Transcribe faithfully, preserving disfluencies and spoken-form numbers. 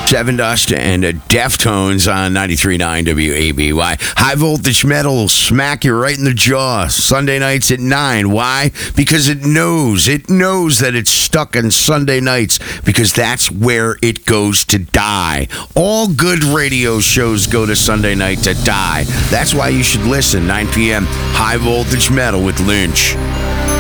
Seven Dust and uh, Deftones on ninety-three point nine W A B Y. High voltage metal will smack you right in the jaw Sunday nights at nine. Why? Because it knows. It knows that it's stuck on Sunday nights because that's where it goes to die. All good radio shows go to Sunday night to die. That's why you should listen. nine p.m. High voltage metal with Lynch.